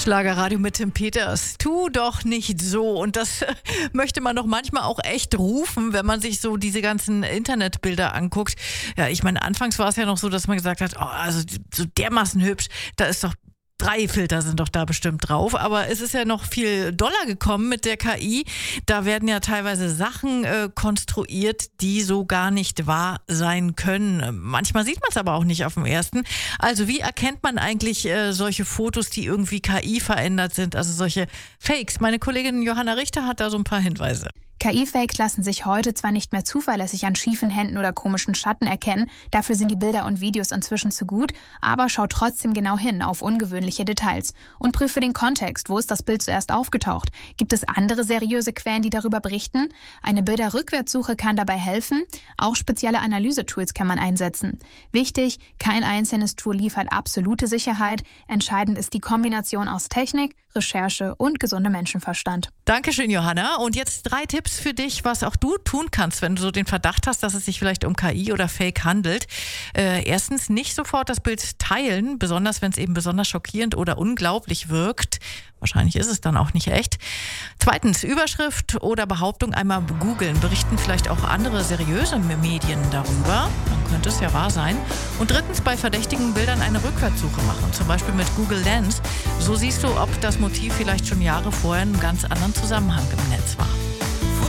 Schlagerradio mit Tim Peters. Tu doch nicht so. Und das möchte man doch manchmal auch echt rufen, wenn man sich so diese ganzen Internetbilder anguckt. Ja, ich meine, anfangs war es ja noch so, dass man gesagt hat, oh, also so dermaßen hübsch, da ist doch 3 Filter sind doch da bestimmt drauf, aber es ist ja noch viel doller gekommen mit der KI. Da werden ja teilweise Sachen konstruiert, die so gar nicht wahr sein können. Manchmal sieht man es aber auch nicht auf dem ersten. Also wie erkennt man eigentlich solche Fotos, die irgendwie KI verändert sind, also solche Fakes? Meine Kollegin Johanna Richter hat da so ein paar Hinweise. KI-Fakes lassen sich heute zwar nicht mehr zuverlässig an schiefen Händen oder komischen Schatten erkennen, dafür sind die Bilder und Videos inzwischen zu gut, aber schau trotzdem genau hin auf ungewöhnliche Details und prüfe den Kontext, wo ist das Bild zuerst aufgetaucht. Gibt es andere seriöse Quellen, die darüber berichten? Eine Bilderrückwärtssuche kann dabei helfen, auch spezielle Analysetools kann man einsetzen. Wichtig, kein einzelnes Tool liefert absolute Sicherheit, entscheidend ist die Kombination aus Technik, Recherche und gesundem Menschenverstand. Dankeschön, Johanna. Und jetzt 3 Tipps für dich, was auch du tun kannst, wenn du so den Verdacht hast, dass es sich vielleicht um KI oder Fake handelt. Erstens, nicht sofort das Bild teilen, besonders wenn es eben besonders schockierend oder unglaublich wirkt. Wahrscheinlich ist es dann auch nicht echt. Zweitens, Überschrift oder Behauptung einmal googeln. Berichten vielleicht auch andere seriöse Medien darüber. Dann könnte es ja wahr sein. Und drittens, bei verdächtigen Bildern eine Rückwärtssuche machen. Zum Beispiel mit Google Lens. So siehst du, ob das Motiv vielleicht schon Jahre vorher in einem ganz anderen Zusammenhang im Netz war.